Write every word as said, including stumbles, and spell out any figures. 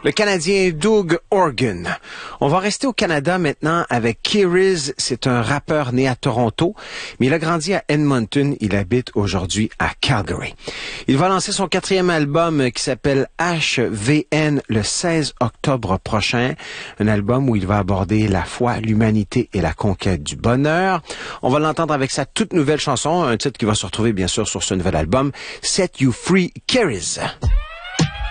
le Canadien Doug Organ. On va rester au Canada maintenant avec Keyrz. C'est un rappeur né à Toronto, mais il a grandi à Edmonton. Il habite aujourd'hui à Calgary. Il va lancer son quatrième album qui s'appelle H V N le seize octobre prochain. Un album où il va aborder la foi, l'humanité et la conquête du bonheur. On va l'entendre avec sa toute nouvelle chanson, un titre qui va se retrouver bien sûr sur ce nouvel album, Set You Free, Keyrz.